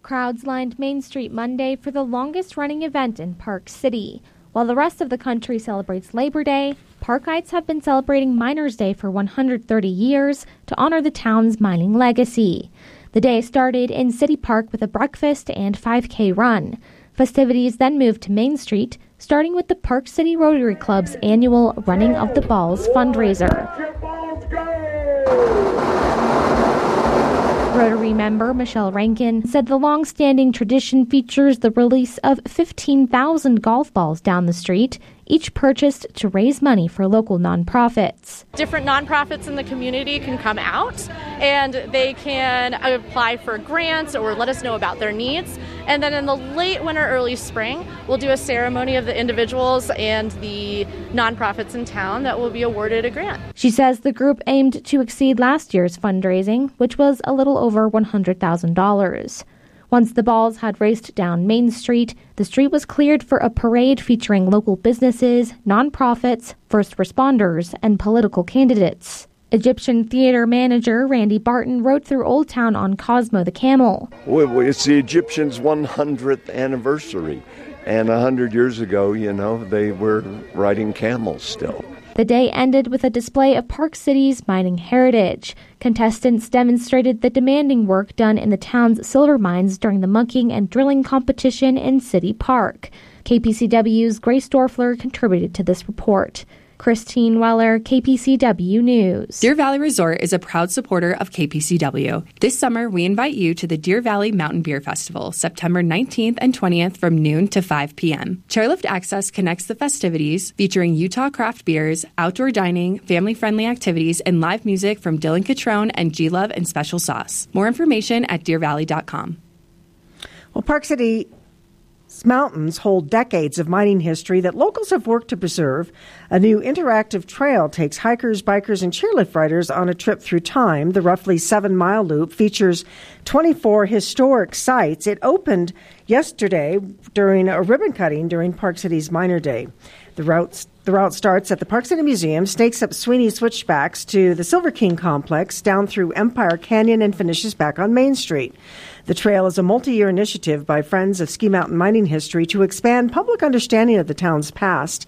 Crowds lined Main Street Monday for the longest-running event in Park City. While the rest of the country celebrates Labor Day, Parkites have been celebrating Miners' Day for 130 years to honor the town's mining legacy. The day started in City Park with a breakfast and 5K run. Festivities then moved to Main Street, starting with the Park City Rotary Club's annual Running of the Balls fundraiser. Rotary member Michelle Rankin said the long-standing tradition features the release of 15,000 golf balls down the street, each purchased to raise money for local nonprofits. Different nonprofits in the community can come out and they can apply for grants or let us know about their needs. And then in the late winter, early spring, we'll do a ceremony of the individuals and the nonprofits in town that will be awarded a grant. She says the group aimed to exceed last year's fundraising, which was a little over $100,000. Once the balls had raced down Main Street, the street was cleared for a parade featuring local businesses, nonprofits, first responders, and political candidates. Egyptian theater manager Randy Barton rode through Old Town on Cosmo the Camel. It's the Egyptians' 100th anniversary. And 100 years ago, they were riding camels still. The day ended with a display of Park City's mining heritage. Contestants demonstrated the demanding work done in the town's silver mines during the mucking and drilling competition in City Park. KPCW's Grace Dorfler contributed to this report. Christine Weller, KPCW News. Deer Valley Resort is a proud supporter of KPCW. This summer, we invite you to the Deer Valley Mountain Beer Festival, September 19th and 20th from noon to 5 p.m. Chairlift Access connects the festivities, featuring Utah craft beers, outdoor dining, family-friendly activities, and live music from Dylan Catrone and G-Love and Special Sauce. More information at deervalley.com. Well, Park City mountains hold decades of mining history that locals have worked to preserve. A new interactive trail takes hikers, bikers, and chairlift riders on a trip through time. The roughly 7-mile loop features 24 historic sites. It opened yesterday during a ribbon cutting during Park City's Miner Day. The route starts at the Park City Museum, snakes up Sweeney Switchbacks to the Silver King Complex, down through Empire Canyon, and finishes back on Main Street. The trail is a multi-year initiative by Friends of Ski Mountain Mining History to expand public understanding of the town's past.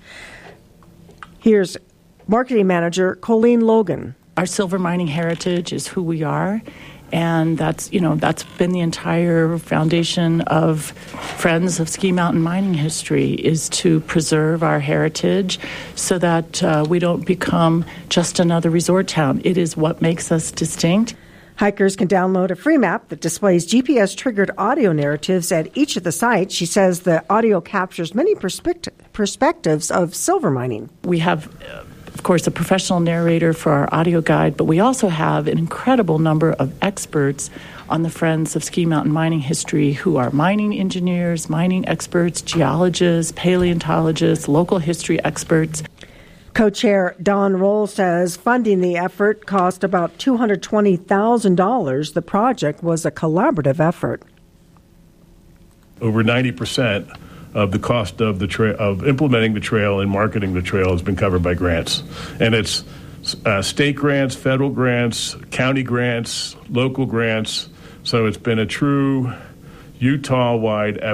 Here's marketing manager Colleen Logan. Our silver mining heritage is who we are, and that's been the entire foundation of Friends of Ski Mountain Mining History, is to preserve our heritage so that we don't become just another resort town. It is what makes us distinct. Hikers can download a free map that displays GPS-triggered audio narratives at each of the sites. She says the audio captures many perspectives of silver mining. We have, of course, a professional narrator for our audio guide, but we also have an incredible number of experts on the Friends of Ski Mountain Mining History who are mining engineers, mining experts, geologists, paleontologists, local history experts. Co-chair Don Roll says funding the effort cost about $220,000. The project was a collaborative effort. Over 90% of the cost of of implementing the trail and marketing the trail has been covered by grants. And it's state grants, federal grants, county grants, local grants. So it's been a true Utah-wide effort.